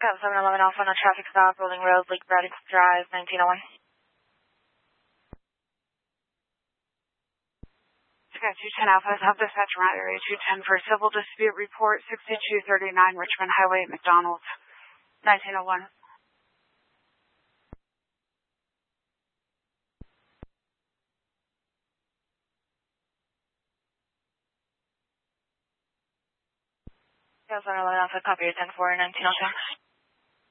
Got 711 Alpha on a traffic stop, Rolling Road, Lake Braddock Drive, 1901. Got 210 Alpha, have dispatch around area 210 for civil dispute report, 6239 Richmond Highway, McDonald's, 1901. Got 711 Alpha, copy your 10-4, 1902.